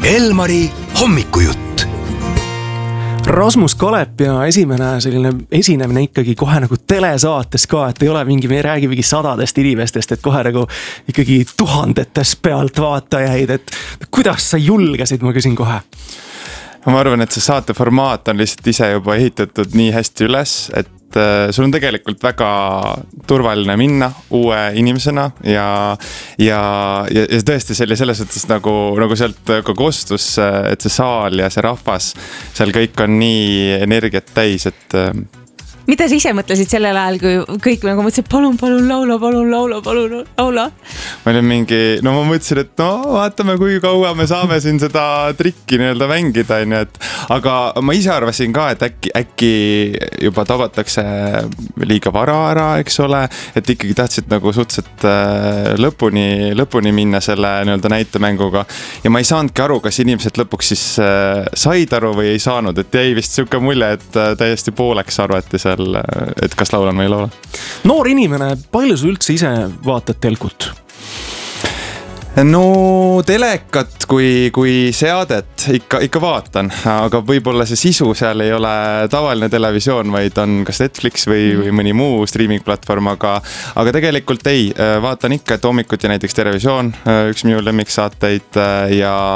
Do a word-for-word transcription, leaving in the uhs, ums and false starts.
Elmari hommikujutt. Rasmus Kalep ja esimene selline esinemine ikkagi kohe nagu telesaates ka, et ei ole mingi, me ei räägi mingi sadadest inimestest, et kohe nagu ikkagi tuhandetes pealt vaatajaid, et kuidas sa julgesid, ma küsin kohe. Ma arvan, et see saate formaat on lihtsalt ise juba ehitatud nii hästi üles, et sul on tegelikult väga turvaline minna uue inimesena ja, ja, ja, ja tõesti selle selles suhtes nagu, nagu sealt ka kostus, et see saal ja see rahvas, seal kõik on nii energiat täis, et mida sa ise mõtlesid sellel ajal, kui kõik nagu mõtlesid, palun, palun, laula, palun, laula, palun, laula? Ma olin mingi, no ma mõtlesin, et no vaatame, kui kaua me saame siin seda trikki nii-öelda mängida, et aga ma ise arvasin ka, et äkki, äkki juba tagatakse liiga vara ära, eks ole, et ikkagi tahtsid nagu suhteliselt lõpuni, lõpuni minna selle nii-öelda näitemänguga ja ma ei saanudki aru, kas inimesed lõpuks siis said aru või ei saanud, et jäi vist siuke mulje, et täiesti pooleks arvati seal, et kas laulan või ei laula. Noor inimene, palju sa üldse ise vaatad telkut? No telekat kui, kui seadet ikka, ikka vaatan, aga võib-olla see sisu seal ei ole tavaline televisioon, vaid on kas Netflix või, või mõni muu streaming platvorm, aga, aga tegelikult ei, vaatan ikka, et hommikuti näiteks televisioon, üks minu lemmiksaateid ja,